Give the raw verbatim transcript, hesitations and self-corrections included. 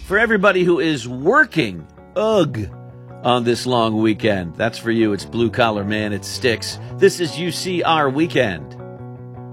For everybody who is working, ugh, on this long weekend, that's for you. It's Blue Collar Man. It sticks. This is U C R Weekend.